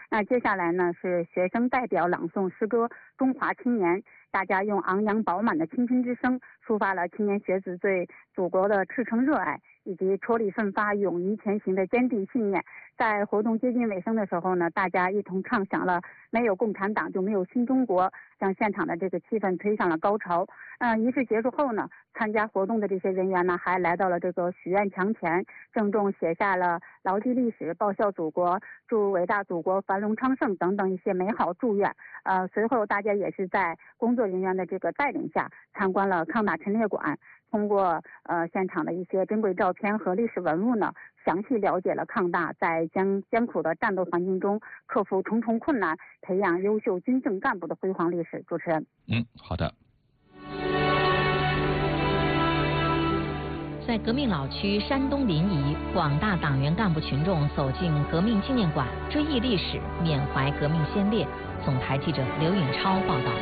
那接下来呢是学生代表朗诵诗歌《中华青年》，大家用昂扬饱满的青春之声，抒发了青年学子对祖国的赤诚热爱，以及戳力奋发、勇于前行的坚定信念。在活动接近尾声的时候呢，大家一同唱响了没有共产党就没有新中国，将现场的这个气氛推上了高潮。仪式结束后呢，参加活动的这些人员呢，还来到了这个许愿墙前，郑重写下了牢记历史、报效祖国、祝伟大祖国繁荣昌盛等等一些美好祝愿。随后大家也是在工作人员的这个带领下，参观了抗大陈列馆，通过现场的一些珍贵照片和历史文物呢，详细了解了抗大在艰苦的战斗环境中克服重重困难，培养优秀军政干部的辉煌历史。主持人， 好的。 在革命老区山东临沂，广大党员干部群众走进革命纪念馆，追忆历史，缅怀革命先烈。总台记者刘允超报道。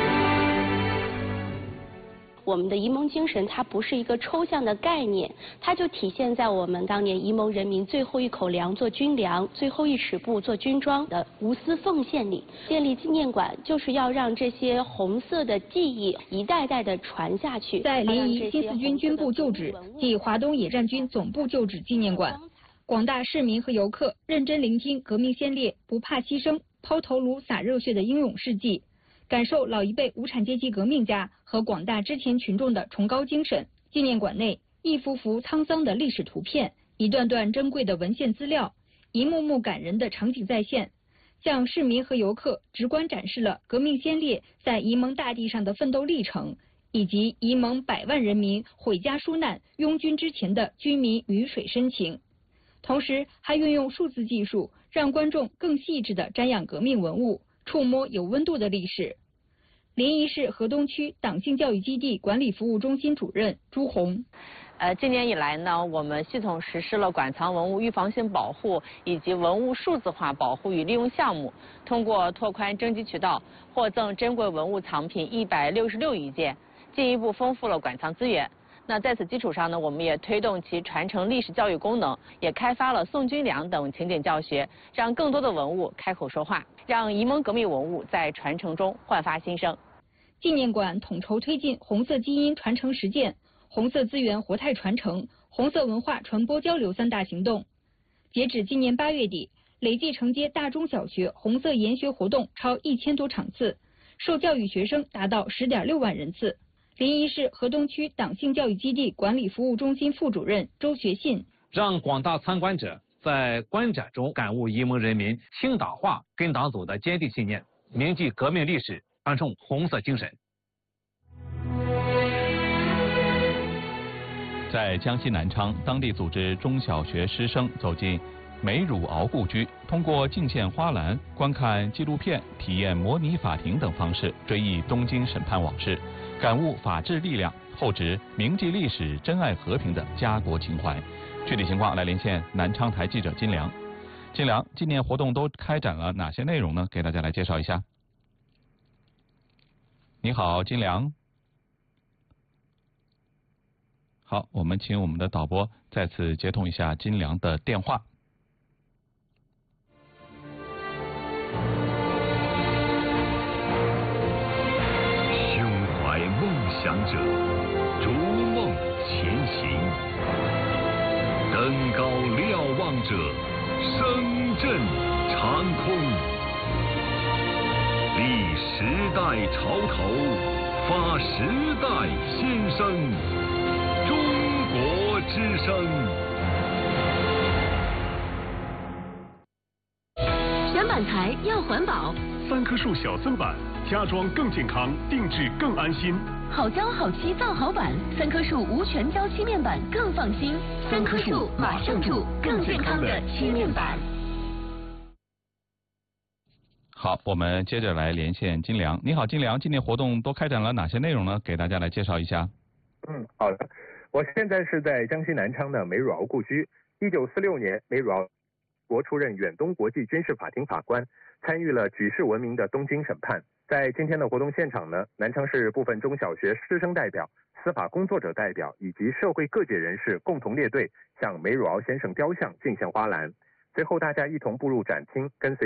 我们的沂蒙精神，它不是一个抽象的概念，它就体现在我们当年沂蒙人民最后一口粮做军粮，最后一尺布做军装的无私奉献里。建立纪念馆就是要让这些红色的记忆一代代的传下去。 在临沂新四军军部旧址暨华东野战军总部旧址纪念馆，广大市民和游客认真聆听革命先烈不怕牺牲、抛头颅洒热血的英勇事迹，感受老一辈无产阶级革命家和广大之前群众的崇高精神。纪念馆内一幅幅沧桑的历史图片，一段段珍贵的文献资料，一幕幕感人的场景再现，向市民和游客直观展示了革命先烈在沂蒙大地上的奋斗历程，以及沂蒙100万人民毁家纾难、拥军之前的军民鱼水深情。同时还运用数字技术，让观众更细致地瞻仰革命文物，触摸有温度的历史。临沂市河东区党性教育基地管理服务中心主任朱红。 今年以来呢，我们系统实施了馆藏文物预防性保护以及文物数字化保护与利用项目，通过拓宽征集渠道，获赠珍贵文物藏品166余件，进一步丰富了馆藏资源。那在此基础上呢，我们也推动其传承历史教育功能，也开发了送军粮等情景教学，让更多的文物开口说话，让沂蒙革命文物在传承中焕发新生。 纪念馆统筹推进红色基因传承实践、红色资源活态传承、红色文化传播交流3大行动。截止今年8月底，累计承接大中小学红色研学活动超1000多场次，受教育学生达到10.6万人次。临沂市河东区党性教育基地管理服务中心副主任周学信， 让广大参观者在观展中感悟沂蒙人民兴党化、跟党走的坚定信念，铭记革命历史，传承红色精神。 在江西南昌，当地组织中小学师生走进梅汝敖故居，通过敬献花篮、观看纪录片、体验模拟法庭等方式，追忆东京审判往事，感悟法治力量，厚植铭记历史、珍爱和平的家国情怀。具体情况来连线南昌台记者金良。金良，纪念活动都开展了哪些内容呢？给大家来介绍一下。你好，金良。好，我们请我们的导播再次接通一下金良的电话。 胸怀梦想者，逐梦前行；登高瞭望者，声震长空。立时代潮头，发时代新声。中国之声。 选板材要环保 ，3棵树小森板，家装更健康，定制更安心。 好胶好漆造好板，3棵树无全胶漆面板更放心。3棵树马上住更健康的漆面板。 好，我们接着来连线金良。你好，金良，纪念活动都开展了哪些内容呢？给大家来介绍一下。 好的。我现在是在江西南昌的梅汝敖故居。1946年，梅汝敖国出任远东国际军事法庭法官，参与了举世闻名的东京审判。在今天的活动现场呢，南昌市部分中小学师生代表、司法工作者代表以及社会各界人士共同列队向梅汝敖先生雕像敬献花篮。随后大家一同步入展厅，跟随